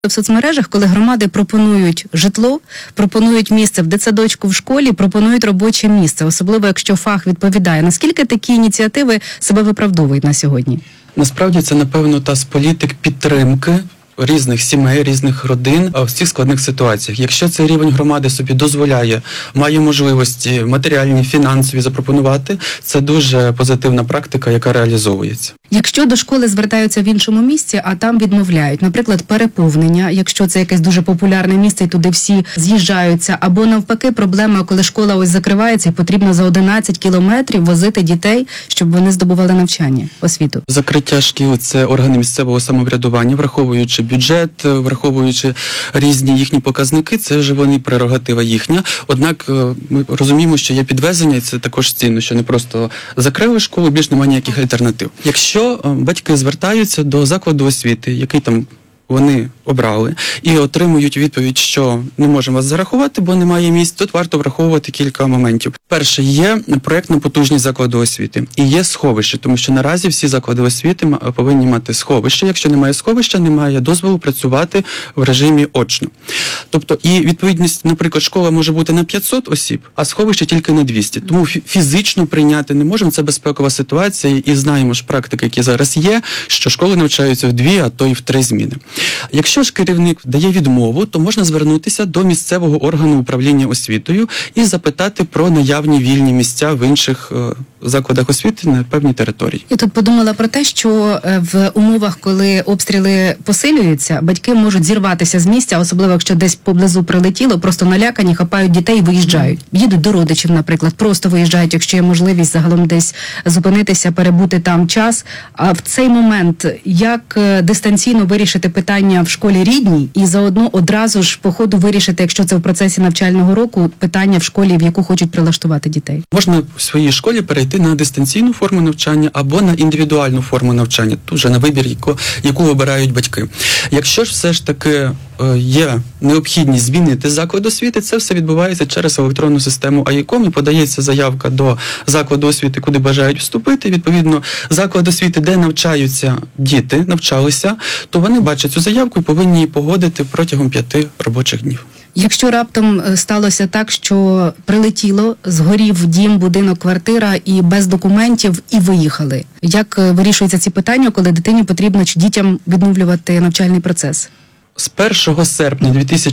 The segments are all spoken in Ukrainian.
В соцмережах, коли громади пропонують житло, пропонують місце в дитсадочку, в школі, пропонують робоче місце, особливо якщо фах відповідає. Наскільки такі ініціативи себе виправдовують на сьогодні? Насправді це, напевно, та з політик підтримки різних сімей, різних родин в цих складних ситуаціях. Якщо цей рівень громади собі дозволяє, має можливості матеріальні, фінансові запропонувати, це дуже позитивна практика, яка реалізовується. Якщо до школи звертаються в іншому місці, а там відмовляють, наприклад, переповнення, якщо це якесь дуже популярне місце і туди всі з'їжджаються, або навпаки проблема, коли школа ось закривається і потрібно за 11 кілометрів возити дітей, щоб вони здобували навчання, освіту. Закриття шкіл – це органи місцевого самоврядування, враховуючи бюджет, враховуючи різні їхні показники, це вже вони прерогатива їхня. Однак ми розуміємо, що є підвезення, і це також цінно, що не просто закрили школу, більш немає ніяких альтернатив. Якщо батьки звертаються до закладу освіти, який там вони обрали, і отримують відповідь, що не можемо вас зарахувати, бо немає місць, тут варто враховувати кілька моментів. Перше, є проєктна потужність закладу освіти і є сховище, тому що наразі всі заклади освіти повинні мати сховище. Якщо немає сховища, немає дозволу працювати в режимі очно. Тобто і відповідність, наприклад, школа може бути на 500 осіб, а сховище тільки на 200. Тому фізично прийняти не можемо, це безпекова ситуація, і знаємо ж практики, які зараз є, що школи навчаються в 2, а то й в 3 зміни. Якщо ж керівник дає відмову, то можна звернутися до місцевого органу управління освітою і запитати про наявні вільні місця в інших закладах освіти на певній території. Я тут подумала про те, що в умовах, коли обстріли посилюються, батьки можуть зірватися з місця, особливо якщо десь поблизу прилетіло, просто налякані, хапають дітей і виїжджають. Їдуть до родичів, наприклад, просто виїжджають, якщо є можливість загалом десь зупинитися, перебути там час. А в цей момент як дистанційно вирішити питання в школі рідній і заодно одразу ж по ходу вирішити, якщо це в процесі навчального року, питання в школі, в яку хочуть прилаштувати дітей? Можна в своїй школі перейти на дистанційну форму навчання або на індивідуальну форму навчання, тут вже на вибір, яку вибирають батьки. Якщо ж все ж таки є необхідність змінити заклад освіти, це все відбувається через електронну систему АІКОМ і подається заявка до закладу освіти, куди бажають вступити. Відповідно, заклад освіти, де навчаються діти, навчалися, то вони бачать цю заявку і повинні її погодити протягом 5 робочих днів. Якщо раптом сталося так, що прилетіло, згорів дім, будинок, квартира і без документів і виїхали, як вирішуються ці питання, коли дитині потрібно чи дітям відновлювати навчальний процес? З 1 серпня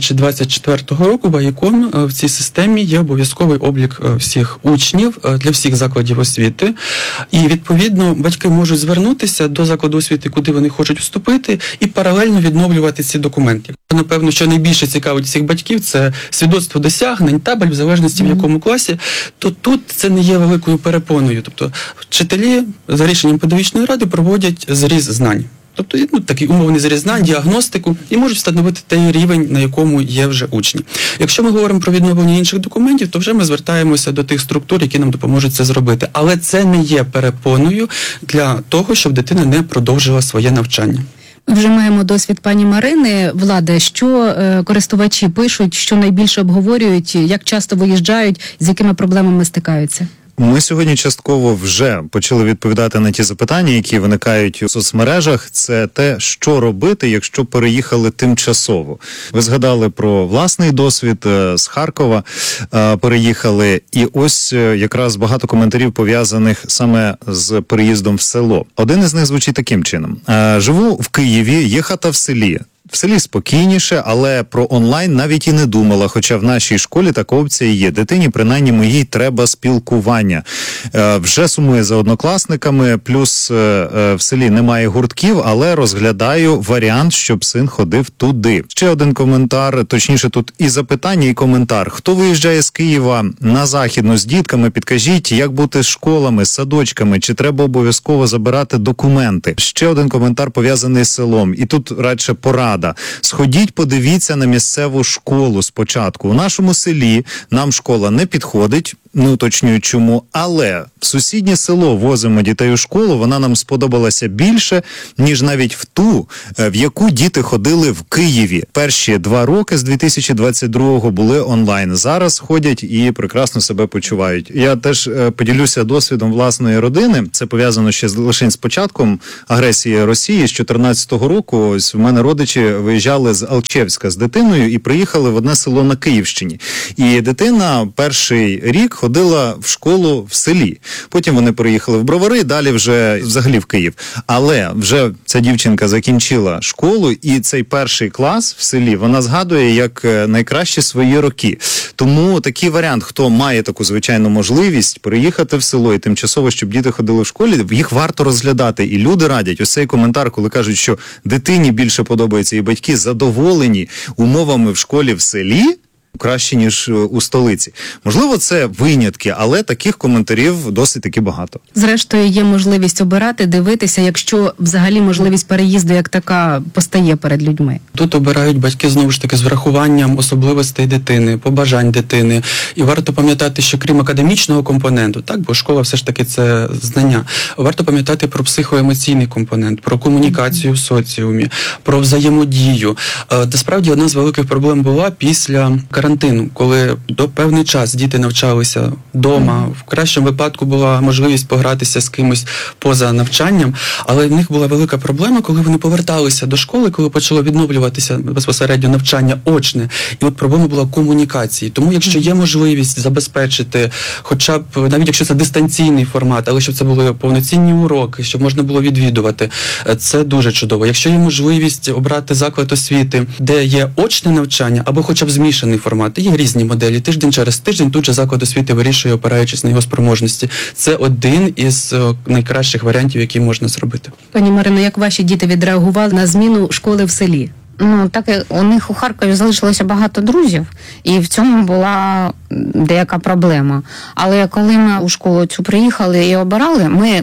2024 року в АІКОМ в цій системі є обов'язковий облік всіх учнів для всіх закладів освіти. І, відповідно, батьки можуть звернутися до закладу освіти, куди вони хочуть вступити, і паралельно відновлювати ці документи. Напевно, що найбільше цікавить всіх батьків – це свідоцтво досягнень, табель, в залежності в якому класі, то тут це не є великою перепоною. Тобто вчителі за рішенням педагогічної ради проводять зріз знань. Тобто такий умовний зріз знань, діагностику, і можуть встановити той рівень, на якому є вже учні. Якщо ми говоримо про відновлення інших документів, то вже ми звертаємося до тих структур, які нам допоможуть це зробити. Але це не є перепоною для того, щоб дитина не продовжила своє навчання. Ми вже маємо досвід пані Марини. Влада, що користувачі пишуть, що найбільше обговорюють, як часто виїжджають, з якими проблемами стикаються? Ми сьогодні частково вже почали відповідати на ті запитання, які виникають у соцмережах. Це те, що робити, якщо переїхали тимчасово. Ви згадали про власний досвід, з Харкова переїхали. І ось якраз багато коментарів пов'язаних саме з переїздом в село. Один із них звучить таким чином. Живу в Києві, є хата в селі. В селі спокійніше, але про онлайн навіть і не думала, хоча в нашій школі така опція є. Дитині, принаймні, моїй треба спілкування. Вже сумує за однокласниками, плюс в селі немає гуртків, але розглядаю варіант, щоб син ходив туди. Ще один коментар, точніше тут і запитання, і коментар. Хто виїжджає з Києва на Західну з дітками, підкажіть, як бути з школами, з садочками, чи треба обов'язково забирати документи? Ще один коментар пов'язаний з селом, і тут радше порада. Сходіть, подивіться на місцеву школу спочатку. У нашому селі нам школа не підходить, не уточнюю чому, але в сусіднє село возимо дітей у школу, вона нам сподобалася більше, ніж навіть в ту, в яку діти ходили в Києві. Перші 2 роки з 2022-го були онлайн. Зараз ходять і прекрасно себе почувають. Я теж поділюся досвідом власної родини. Це пов'язано ще лише з початком агресії Росії. З 2014 року ось в мене родичі виїжджали з Алчевська з дитиною і приїхали в одне село на Київщині. І дитина перший рік ходила в школу в селі. Потім вони переїхали в Бровари, далі вже взагалі в Київ. Але вже ця дівчинка закінчила школу, і цей перший клас в селі вона згадує як найкращі свої роки. Тому такий варіант, хто має таку звичайну можливість переїхати в село і тимчасово, щоб діти ходили в школі, їх варто розглядати. І люди радять. Ось цей коментар, коли кажуть, що дитині більше подобається, і батьки задоволені умовами в школі в селі, краще, ніж у столиці. Можливо, це винятки, але таких коментарів досить таки багато. Зрештою, є можливість обирати, дивитися, якщо взагалі можливість переїзду як така постає перед людьми. Тут обирають батьки, знову ж таки, з врахуванням особливостей дитини, побажань дитини. І варто пам'ятати, що крім академічного компоненту, так, бо школа все ж таки це знання, варто пам'ятати про психоемоційний компонент, про комунікацію в соціумі, про взаємодію. Насправді, одна з великих проблем була після карантину, коли до певний час діти навчалися вдома, в кращому випадку була можливість погратися з кимось поза навчанням, але в них була велика проблема, коли вони поверталися до школи, коли почало відновлюватися безпосередньо навчання очне. І от проблема була комунікації. Тому якщо є можливість забезпечити, хоча б, навіть якщо це дистанційний формат, але щоб це були повноцінні уроки, щоб можна було відвідувати, це дуже чудово. Якщо є можливість обрати заклад освіти, де є очне навчання, або хоча б змішаний формат, є різні моделі, тиждень через тиждень, тут же заклад освіти вирішує, опираючись на його спроможності. Це один із найкращих варіантів, які можна зробити. Пані Марино, як ваші діти відреагували на зміну школи в селі? Ну, так і у них у Харкові залишилося багато друзів, і в цьому була деяка проблема. Але коли ми у школу цю приїхали і обирали, ми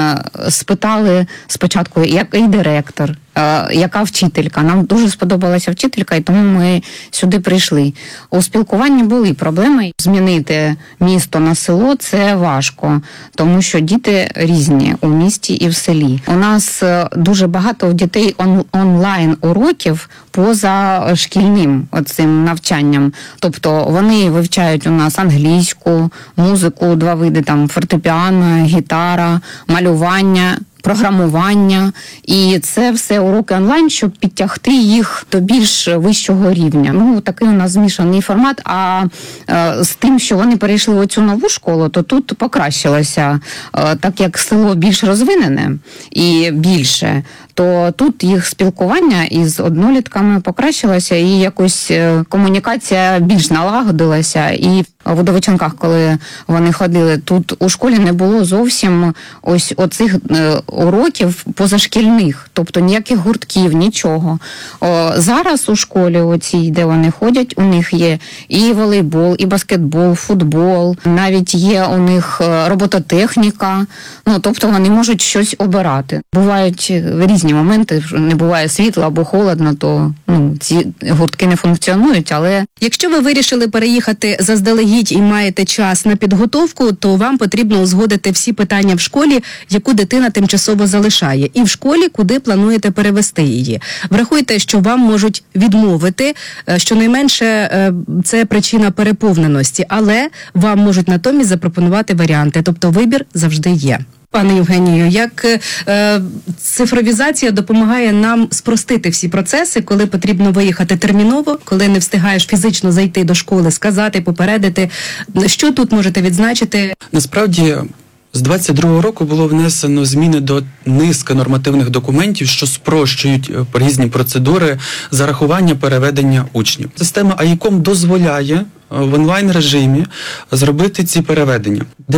спитали спочатку, який директор, яка вчителька. Нам дуже сподобалася вчителька, і тому ми сюди прийшли. У спілкуванні були проблеми. Змінити місто на село – це важко, тому що діти різні у місті і в селі. У нас дуже багато у дітей онлайн-уроків поза шкільним оцим навчанням. Тобто вони вивчають у нас англійську, музику, 2 види, там фортепіано, гітара, малювання, програмування, і це все уроки онлайн, щоб підтягти їх до більш вищого рівня. Ну, такий у нас змішаний формат, а з тим, що вони перейшли в оцю нову школу, то тут покращилося, так як село більш розвинене і більше, то тут їх спілкування із однолітками покращилося, і якось комунікація більш налагодилася. І в Удовиченках, коли вони ходили, тут у школі не було зовсім ось оцих уроків позашкільних, тобто ніяких гуртків, нічого. Зараз у школі оцій, де вони ходять, у них є і волейбол, і баскетбол, футбол, навіть є у них робототехніка, ну, тобто вони можуть щось обирати. Бувають різні моменти, не буває світла або холодно, то ці гуртки не функціонують, але... Якщо ви вирішили переїхати заздалегідь і маєте час на підготовку, то вам потрібно узгодити всі питання в школі, яку дитина тимчасово залишає, і в школі, куди плануєте перевести її. Врахуйте, що вам можуть відмовити, щонайменше це причина переповненості, але вам можуть натомість запропонувати варіанти, тобто вибір завжди є. Пане Євгенію, як цифровізація допомагає нам спростити всі процеси, коли потрібно виїхати терміново, коли не встигаєш фізично зайти до школи, сказати, попередити. Що тут можете відзначити? Насправді, з 22-го року було внесено зміни до низки нормативних документів, що спрощують різні процедури зарахування переведення учнів. Система АІКОМ дозволяє в онлайн-режимі зробити ці переведення.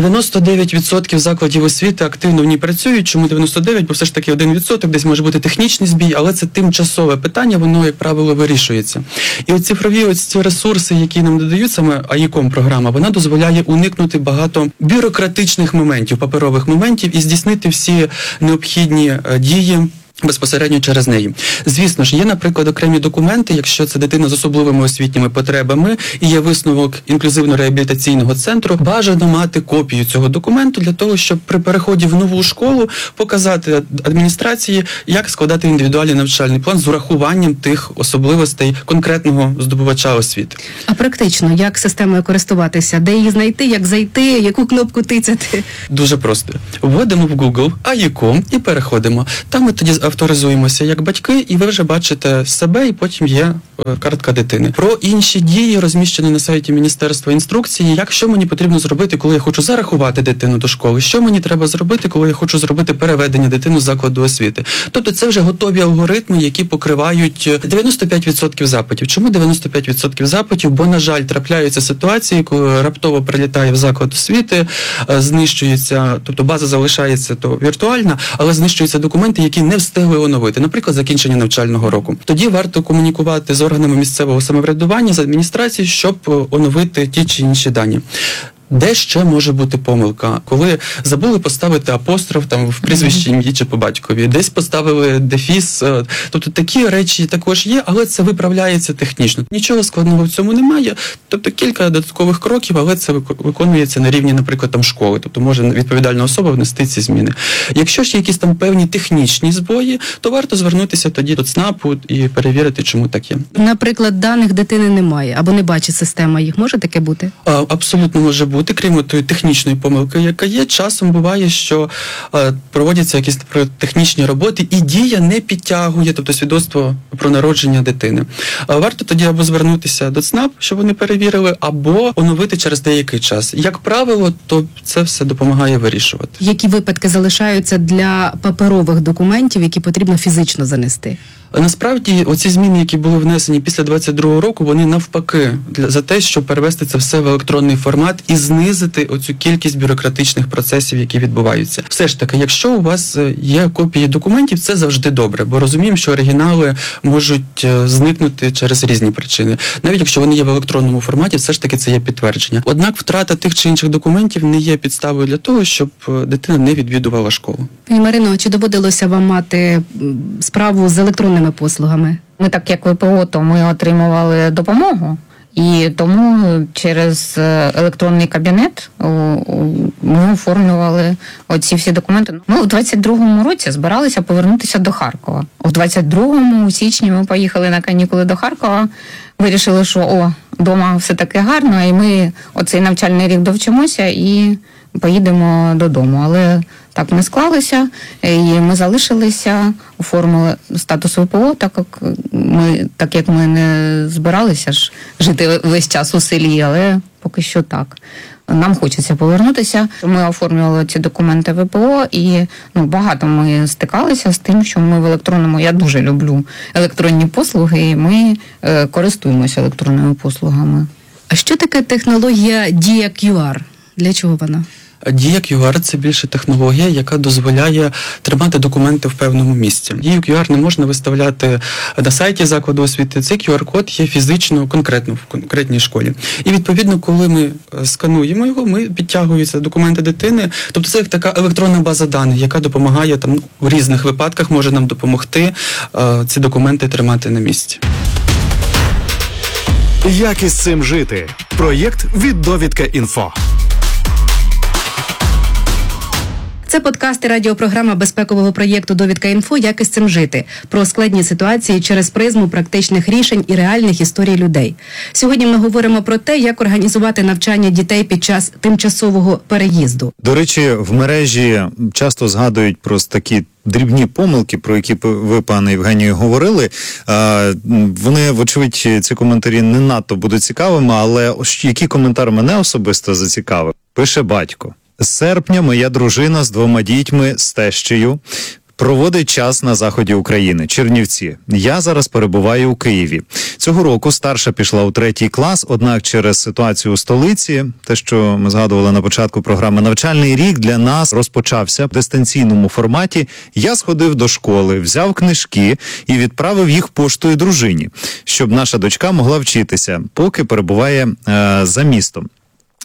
99% закладів освіти активно в ній працюють. Чому 99%? Бо все ж таки 1% десь може бути технічний збій, але це тимчасове питання, воно, як правило, вирішується. І от цифрові ці ресурси, які нам додають, саме АІКОМ-програма, вона дозволяє уникнути багато бюрократичних моментів, паперових моментів і здійснити всі необхідні дії безпосередньо через неї. Звісно ж, є, наприклад, окремі документи, якщо це дитина з особливими освітніми потребами і є висновок інклюзивно-реабілітаційного центру, бажано мати копію цього документу для того, щоб при переході в нову школу показати адміністрації, як складати індивідуальний навчальний план з урахуванням тих особливостей конкретного здобувача освіти. А практично, як системою користуватися? Де її знайти, як зайти, яку кнопку тицяти? Дуже просто. Вводимо в Google АІКО і переходимо. Там ми тоді авторизуємося як батьки, і ви вже бачите себе, і потім є картка дитини. Про інші дії розміщені на сайті Міністерства інструкції, як що мені потрібно зробити, коли я хочу зарахувати дитину до школи, що мені треба зробити, коли я хочу зробити переведення дитини з закладу освіти. Тобто це вже готові алгоритми, які покривають 95% запитів. Чому 95% запитів? Бо, на жаль, трапляються ситуації, коли раптово прилітає в заклад освіти, знищується, тобто база залишається то віртуальна, але знищуються документи, які не встигли оновити, наприклад, закінчення навчального року. Тоді варто комунікувати з органами місцевого самоврядування, з адміністрацією, щоб оновити ті чи інші дані. Де ще може бути помилка? Коли забули поставити апостроф там в прізвищі, ім'ї чи по батькові, десь поставили дефіс. Тобто такі речі також є, але це виправляється технічно. Нічого складного в цьому немає. Тобто кілька додаткових кроків, але це виконується на рівні, наприклад, там школи. Тобто може відповідальна особа внести ці зміни. Якщо ж є якісь там певні технічні збої, то варто звернутися тоді до ЦНАПу і перевірити, чому так є. Наприклад, даних дитини немає, або не бачить система їх. Може таке бути? Абсолютно може бути. Крім тої технічної помилки, яка є, часом буває, що проводяться якісь технічні роботи, і дія не підтягує, тобто свідоцтво про народження дитини. Варто тоді або звернутися до ЦНАП, щоб вони перевірили, або оновити через деякий час. Як правило, то це все допомагає вирішувати. Які випадки залишаються для паперових документів, які потрібно фізично занести? Насправді, оці зміни, які були внесені після 22-го року, вони навпаки за те, щоб перевести це все в електронний формат і знизити оцю кількість бюрократичних процесів, які відбуваються. Все ж таки, якщо у вас є копії документів, це завжди добре, бо розуміємо, що оригінали можуть зникнути через різні причини. Навіть якщо вони є в електронному форматі, все ж таки це є підтвердження. Однак втрата тих чи інших документів не є підставою для того, щоб дитина не відвідувала школу. Пані Марино, чи доводилося вам мати справу з електронними послугами? Ми, так як ВПО, то ми отримували допомогу. І тому через електронний кабінет ми оформлювали оці всі документи. Ми у 22-му році збиралися повернутися до Харкова. У 22-му, у січні, ми поїхали на канікули до Харкова, вирішили, що вдома все таки гарно, і ми оцей навчальний рік довчимося і поїдемо додому. Але так не склалося, і ми залишилися, оформили статус ВПО, так як ми не збиралися ж жити весь час у селі, але поки що так. Нам хочеться повернутися. Ми оформлювали ці документи ВПО, і багато ми стикалися з тим, що ми в електронному, я дуже люблю електронні послуги, і ми користуємося електронними послугами. А що таке технологія Дія QR? Для чого вона? Дія QR – це більше технологія, яка дозволяє тримати документи в певному місці. Дію QR не можна виставляти на сайті закладу освіти. Цей QR-код є фізично, конкретно в конкретній школі. І відповідно, коли ми скануємо його, ми підтягуються документи дитини. Тобто це як така електронна база даних, яка допомагає там в різних випадках, може нам допомогти ці документи тримати на місці. Як із цим жити? Проєкт від Довідка.Інфо. Це подкаст і радіопрограма безпекового проєкту «Довідка.Інфо. Як із цим жити?» про складні ситуації через призму практичних рішень і реальних історій людей. Сьогодні ми говоримо про те, як організувати навчання дітей під час тимчасового переїзду. До речі, в мережі часто згадують про такі дрібні помилки, про які ви, пане Євгенію, говорили. Вони, вочевидь, ці коментарі не надто будуть цікавими, але який коментар мене особисто зацікавив? Пише батько. З серпня моя дружина з 2 дітьми, з тещею, проводить час на заході України, Чернівці. Я зараз перебуваю у Києві. Цього року старша пішла у 3-й клас, однак через ситуацію у столиці, те, що ми згадували на початку програми, навчальний рік для нас розпочався в дистанційному форматі. Я сходив до школи, взяв книжки і відправив їх поштою дружині, щоб наша дочка могла вчитися, поки перебуває за містом.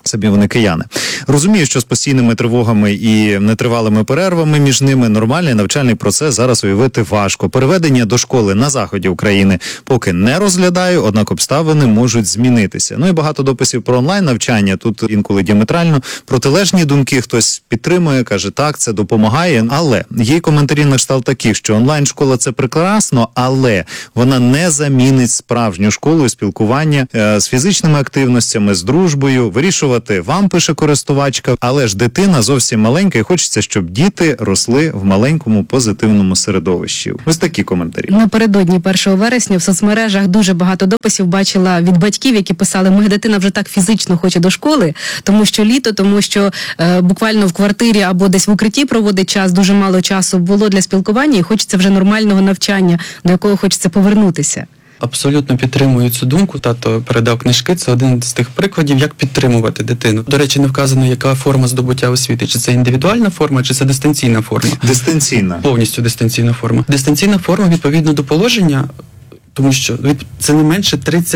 Самі вони кияни. Розумію, що з постійними тривогами і нетривалими перервами між ними нормальний навчальний процес зараз уявити важко. Переведення до школи на заході України поки не розглядаю, однак обставини можуть змінитися. Ну і багато дописів про онлайн-навчання. Тут інколи діаметрально протилежні думки. Хтось підтримує, каже, так, це допомагає. Але є й коментарі на кшталт таких, що онлайн-школа – це прекрасно, але вона не замінить справжню школу і спілкування з фізичними активностями, з дружбою, вирішувати вам, пише користувачка, але ж дитина зовсім маленька і хочеться, щоб діти росли в маленькому позитивному середовищі. Ось такі коментарі. Напередодні 1 вересня в соцмережах дуже багато дописів бачила від батьків, які писали, моя дитина вже так фізично хоче до школи, тому що літо, тому що буквально в квартирі або десь в укритті проводить час, дуже мало часу було для спілкування і хочеться вже нормального навчання, до якого хочеться повернутися. Абсолютно підтримую цю думку. Тато передав книжки. Це один з тих прикладів, як підтримувати дитину. До речі, не вказано, яка форма здобуття освіти. Чи це індивідуальна форма, чи це дистанційна форма. Дистанційна. Повністю дистанційна форма. Дистанційна форма, відповідно до положення, тому що це не менше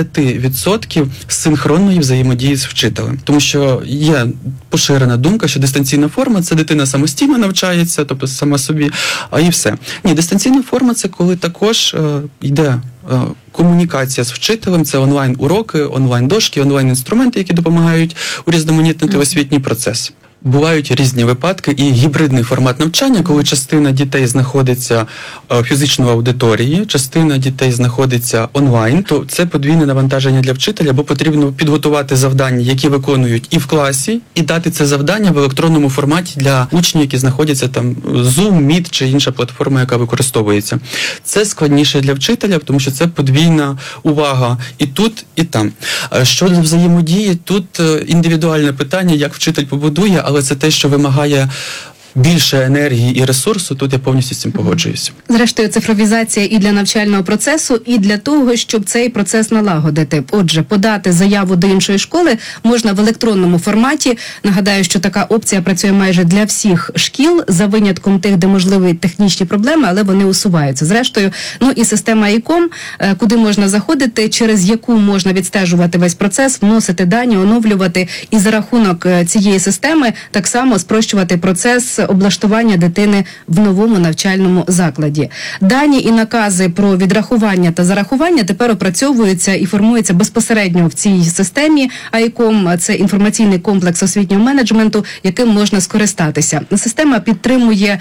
30% синхронної взаємодії з вчителем. Тому що є поширена думка, що дистанційна форма – це дитина самостійно навчається, тобто сама собі, а і все. Ні, дистанційна форма – це коли також йде комунікація з вчителем, це онлайн-уроки, онлайн-дошки, онлайн-інструменти, які допомагають урізноманітнити освітній процес. Бувають різні випадки і гібридний формат навчання, коли частина дітей знаходиться фізично в аудиторії, частина дітей знаходиться онлайн, то це подвійне навантаження для вчителя, бо потрібно підготувати завдання, які виконують і в класі, і дати це завдання в електронному форматі для учнів, які знаходяться там Zoom, Meet чи інша платформа, яка використовується. Це складніше для вчителя, тому що це подвійна увага і тут, і там. Щодо взаємодії, тут індивідуальне питання, як вчитель побудує, але це те, що вимагає більше енергії і ресурсу, тут я повністю з цим погоджуюся. Зрештою, цифровізація і для навчального процесу, і для того, щоб цей процес налагодити. Отже, подати заяву до іншої школи можна в електронному форматі. Нагадаю, що така опція працює майже для всіх шкіл, за винятком тих, де можливі технічні проблеми, але вони усуваються. Зрештою, ну і система ICOM, куди можна заходити, через яку можна відстежувати весь процес, вносити дані, оновлювати і за рахунок цієї системи так само спрощувати процес облаштування дитини в новому навчальному закладі. Дані і накази про відрахування та зарахування тепер опрацьовуються і формуються безпосередньо в цій системі ICOM. Це інформаційний комплекс освітнього менеджменту, яким можна скористатися. Система підтримує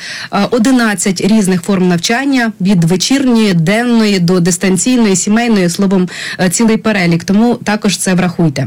11 різних форм навчання, від вечірньої, денної до дистанційної, сімейної, словом, цілий перелік. Тому також це врахуйте.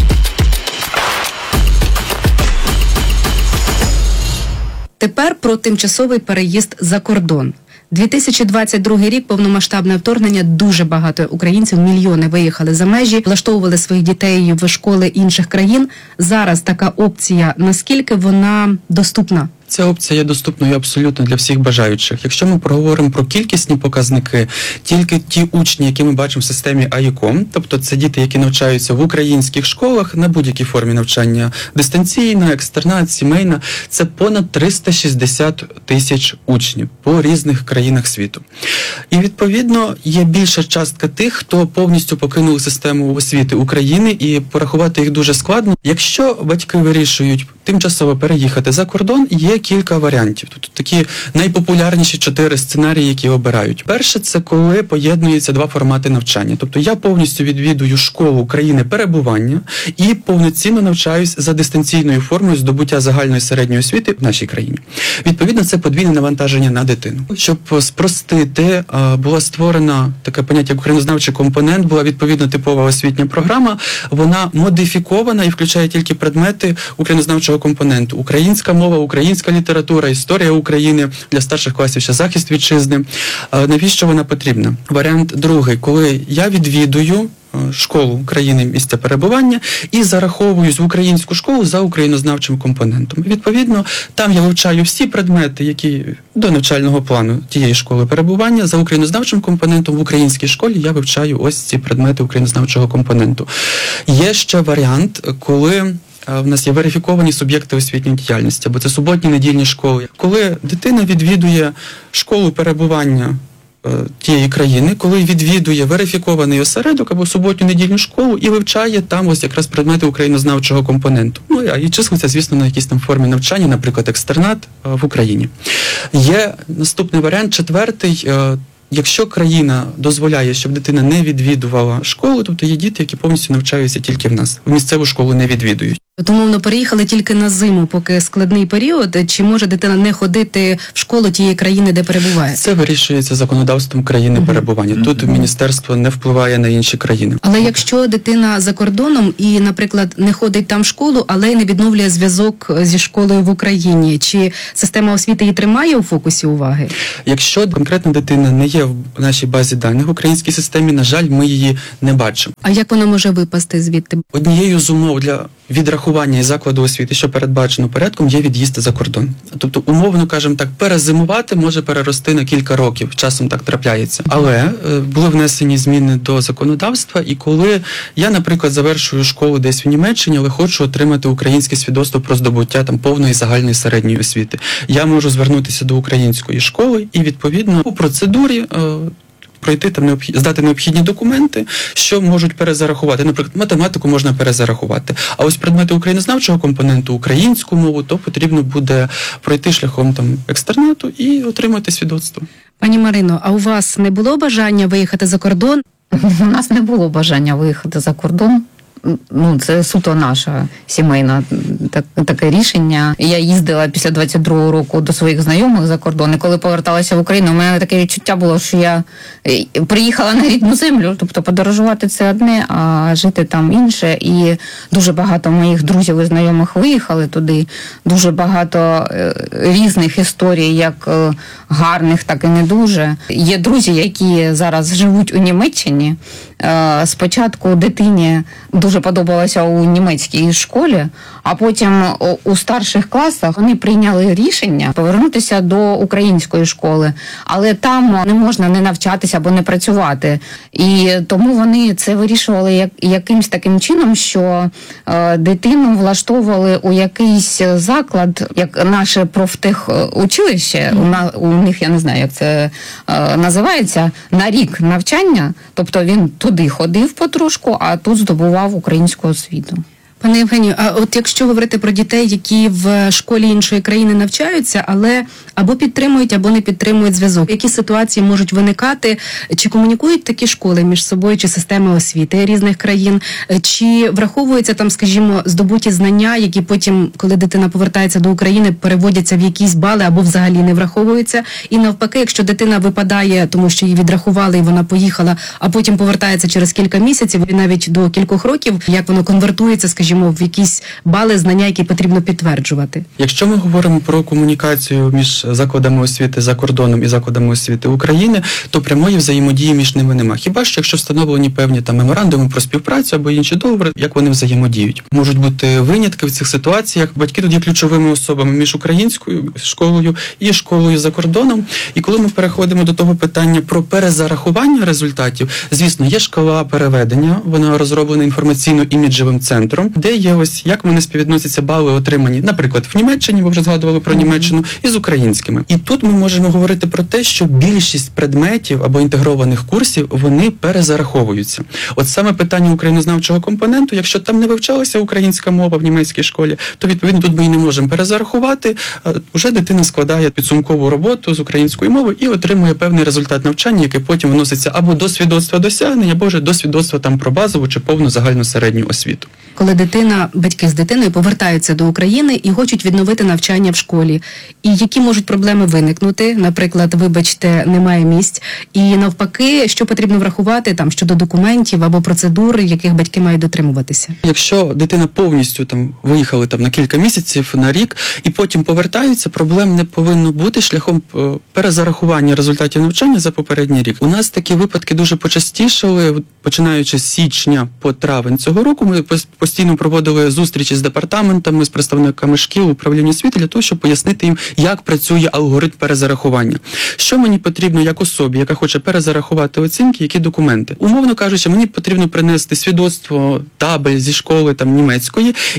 Тепер про тимчасовий переїзд за кордон. 2022 рік, повномасштабне вторгнення, дуже багато українців, мільйони виїхали за межі, влаштовували своїх дітей в школи інших країн. Зараз така опція, наскільки вона доступна? Ця опція є доступною абсолютно для всіх бажаючих. Якщо ми проговоримо про кількісні показники, тільки ті учні, які ми бачимо в системі ICOM, тобто це діти, які навчаються в українських школах на будь-якій формі навчання, дистанційна, екстернат, сімейна, це понад 360 тисяч учнів по різних країнах світу. І, відповідно, є більша частка тих, хто повністю покинув систему освіти України, і порахувати їх дуже складно. Якщо батьки вирішують тимчасово переїхати за кордон, є кілька варіантів. Тут такі найпопулярніші 4 сценарії, які обирають. Перше, це коли поєднуються два формати навчання. Тобто я повністю відвідую школу країни перебування і повноцінно навчаюсь за дистанційною формою здобуття загальної середньої освіти в нашій країні. Відповідно, це подвійне навантаження на дитину. Щоб спростити, була створена таке поняття, як українознавчий компонент, була відповідно типова освітня програма. Вона модифікована і включає тільки предмети українознавчого компоненту. Українська мова, українська література, історія України, для старших класів ще захист вітчизни. Навіщо вона потрібна? Варіант другий, коли я відвідую школу країни місця перебування і зараховуюсь в українську школу за українознавчим компонентом. Відповідно, там я вивчаю всі предмети, які до навчального плану тієї школи перебування, за українознавчим компонентом в українській школі я вивчаю ось ці предмети українознавчого компоненту. Є ще варіант, коли в нас є верифіковані суб'єкти освітньої діяльності, бо це суботні, недільні школи. Коли дитина відвідує школу перебування тієї країни, коли відвідує верифікований осередок або суботню недільну школу і вивчає там ось якраз предмети українознавчого компоненту. Ну і числиться, звісно, на якійсь там формі навчання, наприклад, екстернат в Україні. Є наступний варіант, четвертий. Якщо країна дозволяє, щоб дитина не відвідувала школу, тобто є діти, які повністю навчаються тільки в нас, в місцеву школу не відвідують. От, умовно, переїхали тільки на зиму, поки складний період. Чи може дитина не ходити в школу тієї країни, де перебуває? Це вирішується законодавством країни перебування. Тут міністерство не впливає на інші країни. Але якщо дитина за кордоном і, наприклад, не ходить там в школу, але й не відновлює зв'язок зі школою в Україні, чи система освіти її тримає у фокусі уваги? Якщо конкретна дитина не є в нашій базі даних в українській системі, на жаль, ми її не бачимо. А як вона може випасти звідти? Однією з умов для відрахування із закладу освіти, що передбачено порядком, є від'їзд за кордон. Тобто, умовно, кажемо так, перезимувати може перерости на кілька років, часом так трапляється. Але були внесені зміни до законодавства, і коли я, наприклад, завершую школу десь в Німеччині, але хочу отримати українське свідоцтво про здобуття там повної загальної середньої освіти, я можу звернутися до української школи і, відповідно, у процедурі пройти там здати необхідні документи, що можуть перезарахувати. Наприклад, математику можна перезарахувати. А ось предмети українознавчого компоненту, українську мову, то потрібно буде пройти шляхом там екстернату і отримати свідоцтво. Пані Марино, а у вас не було бажання виїхати за кордон? У нас не було бажання виїхати за кордон. Ну, це суто наше сімейне таке рішення. Я їздила після 22-го року до своїх знайомих за кордон, і коли поверталася в Україну, у мене таке відчуття було, що я приїхала на рідну землю, тобто подорожувати це одне, а жити там інше. І дуже багато моїх друзів і знайомих виїхали туди, дуже багато різних історій, як гарних, так і не дуже. Є друзі, які зараз живуть у Німеччині. Спочатку дитині дуже подобалося у німецькій школі, а потім у старших класах вони прийняли рішення повернутися до української школи, але там не можна не навчатися або не працювати. І тому вони це вирішували якимсь таким чином, що дитину влаштовували у якийсь заклад, як наше профтехучилище, у них, я не знаю, як це називається, на рік навчання, тобто він туди ходив потрошку, а тут здобував українську освіту. Пане Євгенію, а от якщо говорити про дітей, які в школі іншої країни навчаються, але або підтримують, або не підтримують зв'язок, які ситуації можуть виникати? Чи комунікують такі школи між собою, чи системи освіти різних країн? Чи враховуються там, скажімо, здобуті знання, які потім, коли дитина повертається до України, переводяться в якісь бали або взагалі не враховуються? І навпаки, якщо дитина випадає, тому що її відрахували і вона поїхала, а потім повертається через кілька місяців і навіть до кількох років, як воно конвертується, скажімо, в якісь бали, знання, які потрібно підтверджувати? Якщо ми говоримо про комунікацію між закладами освіти за кордоном і закладами освіти України, то прямої взаємодії між ними нема. Хіба що, якщо встановлені певні там меморандуми про співпрацю або інші договори, як вони взаємодіють. Можуть бути винятки в цих ситуаціях. Батьки тут є ключовими особами між українською школою і школою за кордоном. І коли ми переходимо до того питання про перезарахування результатів, звісно, є шкала переведення, вона розроблена інформаційно-іміджевим центром, де є ось, як вони співвідносяться бали отримані, наприклад, в Німеччині, ви вже згадували про Німеччину, і з українськими. І тут ми можемо говорити про те, що більшість предметів або інтегрованих курсів, вони перезараховуються. От саме питання українознавчого компоненту, якщо там не вивчалася українська мова в німецькій школі, то, відповідно, тут ми і не можемо перезарахувати. Уже дитина складає підсумкову роботу з української мови і отримує певний результат навчання, який потім виноситься або до свідоцтва досягнень, або вже до свідоцтва там про базову чи повну загальну середню освіту. Коли батьки з дитиною повертаються до України і хочуть відновити навчання в школі. І які можуть проблеми виникнути? Наприклад, вибачте, немає місць. І навпаки, що потрібно врахувати там щодо документів або процедур, яких батьки мають дотримуватися? Якщо дитина повністю там виїхали там на кілька місяців, на рік, і потім повертаються, проблем не повинно бути шляхом перезарахування результатів навчання за попередній рік. У нас такі випадки дуже почастішали, починаючи з січня по травень цього року. Ми постійно проводили зустрічі з департаментами, з представниками шкіл, управління освіти для того, щоб пояснити їм, як працює алгоритм перезарахування. Що мені потрібно як особі, яка хоче перезарахувати оцінки, які документи? Умовно кажучи, мені потрібно принести свідоцтво, табель зі школи там німецької і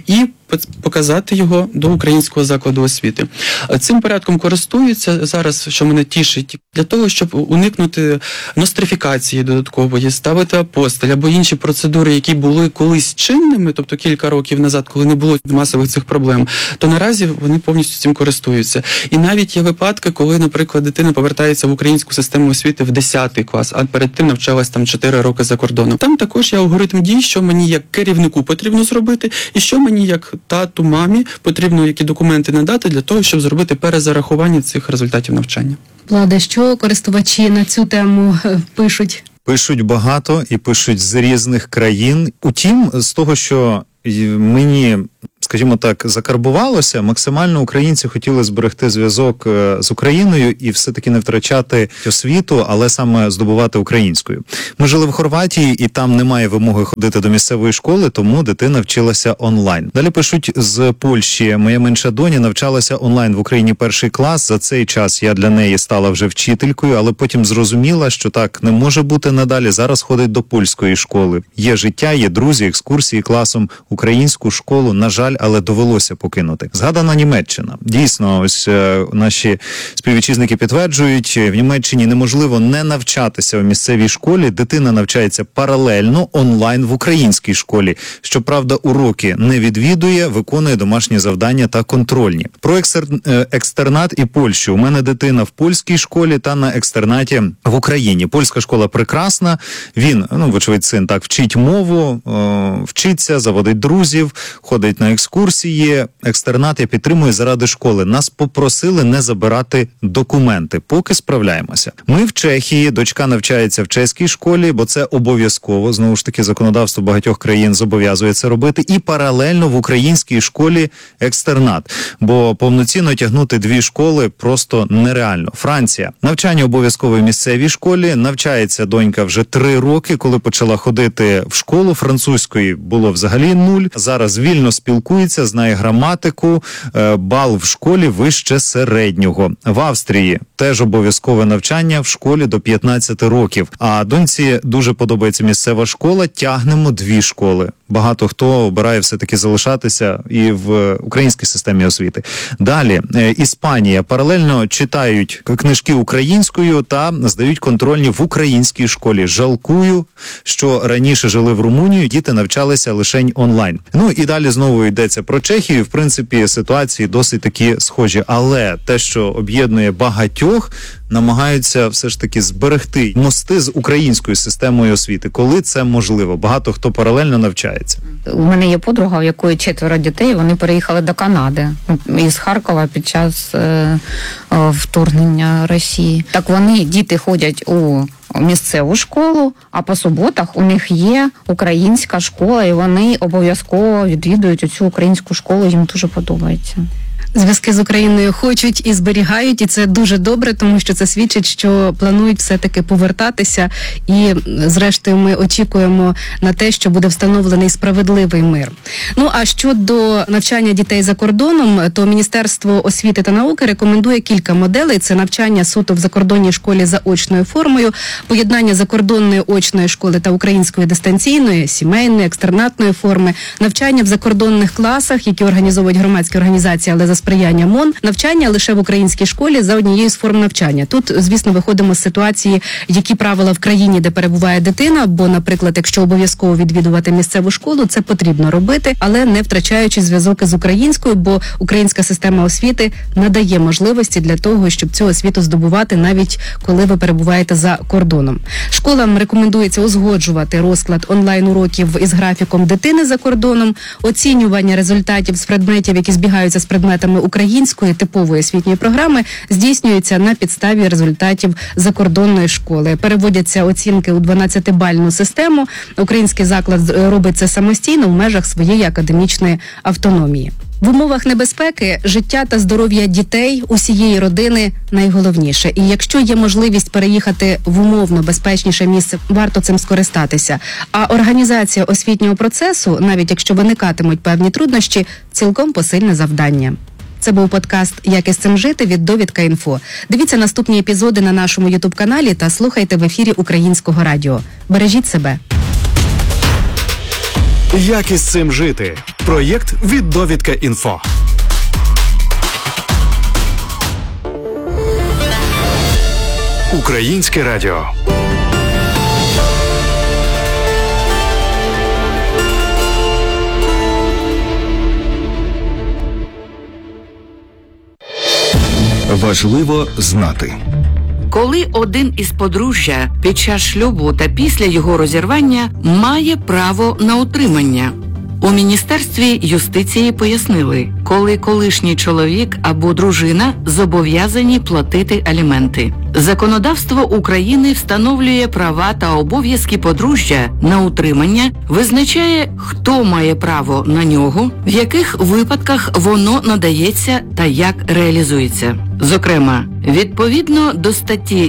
показати його до українського закладу освіти. Цим порядком користуються зараз, що мене тішить, для того, щоб уникнути нострифікації додаткової, ставити апостиль або інші процедури, які були колись чинними, тобто кілька років назад, коли не було масових цих проблем, то наразі вони повністю цим користуються. І навіть є випадки, коли, наприклад, дитина повертається в українську систему освіти в 10 клас, а перед тим навчалась там 4 роки за кордоном. Там також є алгоритм дій, що мені як керівнику потрібно зробити, і що мені як тату, мамі потрібно які документи надати для того, щоб зробити перезарахування цих результатів навчання. Влада, що користувачі на цю тему пишуть? Пишуть багато і пишуть з різних країн. Утім, з того, що мені, скажімо так, закарбувалося, максимально українці хотіли зберегти зв'язок з Україною і все-таки не втрачати освіту, але саме здобувати українською. Ми жили в Хорватії, і там немає вимоги ходити до місцевої школи, тому дитина вчилася онлайн. Далі пишуть з Польщі. Моя менша доня навчалася онлайн в Україні 1 клас. За цей час я для неї стала вже вчителькою, але потім зрозуміла, що так не може бути надалі. Зараз ходить до польської школи. Є життя, є друзі, екскурсії класом. Українську школу, на жаль, але довелося покинути. Згадана Німеччина. Дійсно, ось наші співвітчизники підтверджують, в Німеччині неможливо не навчатися у місцевій школі. Дитина навчається паралельно онлайн в українській школі. Щоправда, уроки не відвідує, виконує домашні завдання та контрольні. Про екстернат і Польщу. У мене дитина в польській школі та на екстернаті в Україні. Польська школа прекрасна. Він, вочевидь, син так вчить мову, вчиться, заводить друзів, ходить на екскурсії. Екстернат я підтримую заради школи. Нас попросили не забирати документи, поки справляємося. Ми в Чехії, дочка навчається в чеській школі, бо це обов'язково. Знову ж таки, законодавство багатьох країн зобов'язує це робити. І паралельно в українській школі екстернат. Бо повноцінно тягнути 2 школи просто нереально. Франція. Навчання обов'язково в місцевій школі. Навчається донька вже 3 роки. Коли почала ходити в школу французької, було взагалі 0. Зараз вільно спілкується, знає граматику, бал в школі вище середнього. В Австрії теж обов'язкове навчання в школі до 15 років. А доньці дуже подобається місцева школа, тягнемо 2 школи. Багато хто обирає все-таки залишатися і в українській системі освіти. Далі, Іспанія. Паралельно читають книжки українською та здають контрольні в українській школі. Жалкую, що раніше жили в Румунії, діти навчалися лише онлайн. І далі знову йдеться про Чехію. В принципі, ситуації досить такі схожі. Але те, що об'єднує багатьох, намагаються все ж таки зберегти мости з українською системою освіти, коли це можливо. Багато хто паралельно навчається. У мене є подруга, у якої 4 дітей, вони переїхали до Канади із Харкова під час вторгнення Росії. Так діти ходять у місцеву школу, а по суботах у них є українська школа, і вони обов'язково відвідують цю українську школу, їм дуже подобається. Зв'язки з Україною хочуть і зберігають, і це дуже добре, тому що це свідчить, що планують все-таки повертатися, і зрештою ми очікуємо на те, що буде встановлений справедливий мир. А щодо навчання дітей за кордоном, то Міністерство освіти та науки рекомендує кілька моделей. Це навчання суто в закордонній школі за очною формою, поєднання закордонної очної школи та української дистанційної, сімейної, екстернатної форми, навчання в закордонних класах, які організовують громадські організації, але за сприяння МОН, навчання лише в українській школі за однією з форм навчання. Тут, звісно, виходимо з ситуації, які правила в країні, де перебуває дитина, бо, наприклад, якщо обов'язково відвідувати місцеву школу, це потрібно робити, але не втрачаючи зв'язок із українською, бо українська система освіти надає можливості для того, щоб цю освіту здобувати, навіть коли ви перебуваєте за кордоном. Школам рекомендується узгоджувати розклад онлайн-уроків із графіком дитини за кордоном, оцінювання результатів з предметів, які збігаються з предметами української типової освітньої програми, здійснюється на підставі результатів закордонної школи. Переводяться оцінки у 12-бальну систему. Український заклад робить це самостійно в межах своєї академічної автономії. В умовах небезпеки життя та здоров'я дітей, усієї родини найголовніше. І якщо є можливість переїхати в умовно безпечніше місце, варто цим скористатися. А організація освітнього процесу, навіть якщо виникатимуть певні труднощі, цілком посильне завдання. Це був подкаст «Як із цим жити» від Довідка.Інфо. Дивіться наступні епізоди на нашому YouTube-каналі та слухайте в ефірі Українського радіо. Бережіть себе. Як із цим жити? Проєкт від Довідка Інфо. Українське радіо. Важливо знати. Коли один із подружжя під час шлюбу та після його розірвання має право на утримання. У Міністерстві юстиції пояснили, коли колишній чоловік або дружина зобов'язані платити аліменти. Законодавство України встановлює права та обов'язки подружжя на утримання, визначає, хто має право на нього, в яких випадках воно надається та як реалізується. Зокрема, відповідно до статті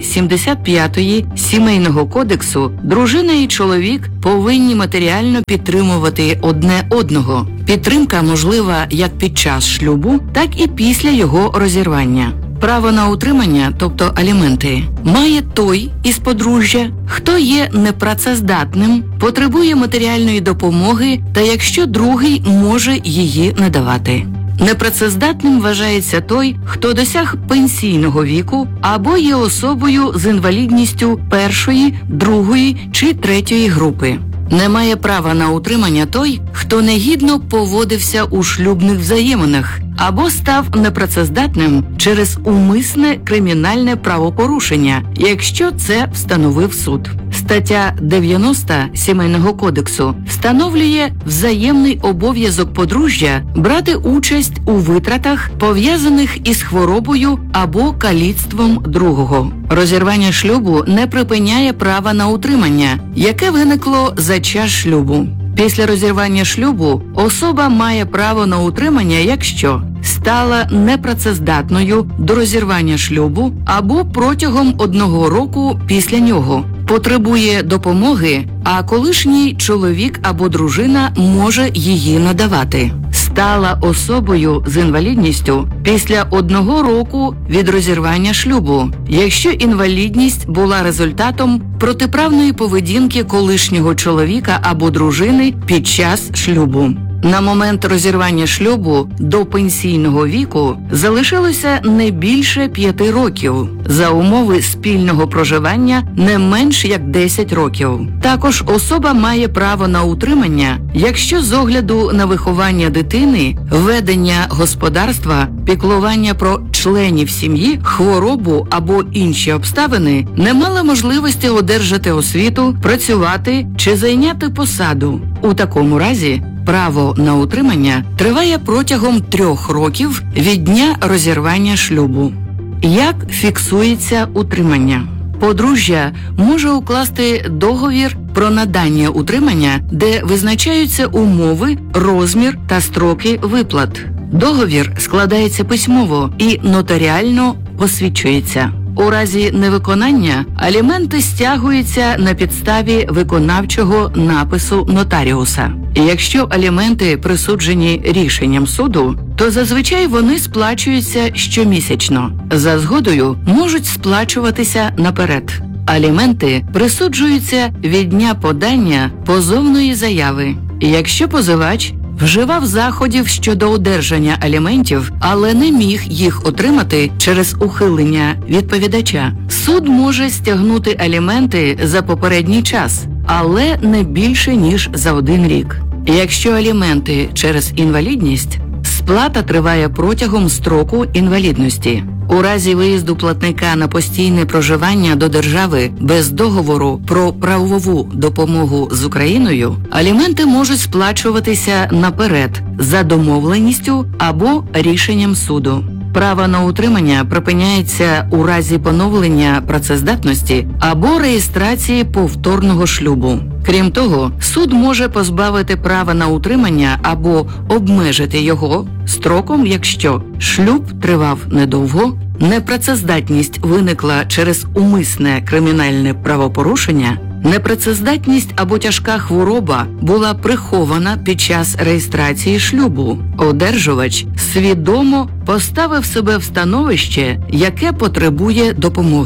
75 Сімейного кодексу, дружина і чоловік повинні матеріально підтримувати одне одного. Підтримка можлива як під час шлюбу, так і після його розірвання. Право на утримання, тобто аліменти, має той із подружжя, хто є непрацездатним, потребує матеріальної допомоги та якщо другий може її надавати. Непрацездатним вважається той, хто досяг пенсійного віку або є особою з інвалідністю першої, другої чи третьої групи. Не має права на утримання той, хто негідно поводився у шлюбних взаєминах або став непрацездатним через умисне кримінальне правопорушення, якщо це встановив суд. Стаття 90 Сімейного кодексу встановлює взаємний обов'язок подружжя брати участь у витратах, пов'язаних із хворобою або каліцтвом другого. Розірвання шлюбу не припиняє права на утримання, яке виникло за час шлюбу. Після розірвання шлюбу особа має право на утримання, якщо стала непрацездатною до розірвання шлюбу або протягом 1 року після нього, потребує допомоги, а колишній чоловік або дружина може її надавати. Стала особою з інвалідністю після 1 року від розірвання шлюбу, якщо інвалідність була результатом протиправної поведінки колишнього чоловіка або дружини під час шлюбу. На момент розірвання шлюбу до пенсійного віку залишилося не більше 5 років, за умови спільного проживання не менш як 10 років. Також особа має право на утримання, якщо з огляду на виховання дитини, ведення господарства, піклування про членів сім'ї, хворобу або інші обставини не мала можливості одержати освіту, працювати чи зайняти посаду. У такому разі право на утримання триває протягом 3 років від дня розірвання шлюбу. Як фіксується утримання? Подружжя може укласти договір про надання утримання, де визначаються умови, розмір та строки виплат. Договір складається письмово і нотаріально посвідчується. У разі невиконання аліменти стягуються на підставі виконавчого напису нотаріуса. Якщо аліменти присуджені рішенням суду, то зазвичай вони сплачуються щомісячно. За згодою можуть сплачуватися наперед. Аліменти присуджуються від дня подання позовної заяви. Якщо позивач вживав заходів щодо одержання аліментів, але не міг їх отримати через ухилення відповідача, суд може стягнути аліменти за попередній час, але не більше, ніж за 1 рік. Якщо аліменти через інвалідність, сплата триває протягом строку інвалідності. У разі виїзду платника на постійне проживання до держави без договору про правову допомогу з Україною, аліменти можуть сплачуватися наперед за домовленістю або рішенням суду. Право на утримання припиняється у разі поновлення працездатності або реєстрації повторного шлюбу. Крім того, суд може позбавити права на утримання або обмежити його строком, якщо шлюб тривав недовго, непрацездатність виникла через умисне кримінальне правопорушення, непрацездатність або тяжка хвороба була прихована під час реєстрації шлюбу. Одержувач свідомо поставив себе в становище, яке потребує допомоги.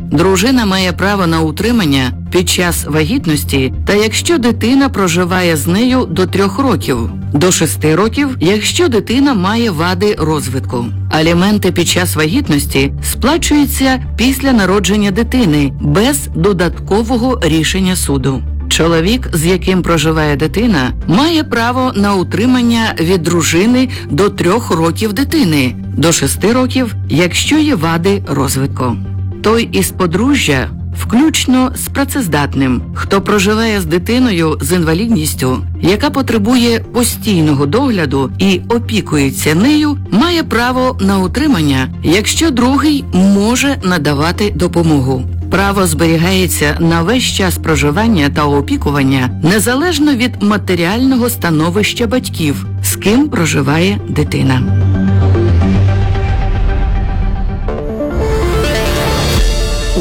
Дружина має право на утримання під час вагітності та якщо дитина проживає з нею до 3 років, до 6 років, якщо дитина має вади розвитку. Аліменти під час вагітності сплачуються після народження дитини без додаткового рішення суду. Чоловік, з яким проживає дитина, має право на утримання від дружини до 3 років дитини, до 6 років, якщо є вади розвитку. Той із подружжя, включно з працездатним, хто проживає з дитиною з інвалідністю, яка потребує постійного догляду і опікується нею, має право на утримання, якщо другий може надавати допомогу. Право зберігається на весь час проживання та опікування, незалежно від матеріального становища батьків, з ким проживає дитина.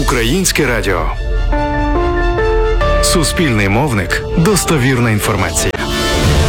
Українське радіо. Суспільний мовник. Достовірна інформація.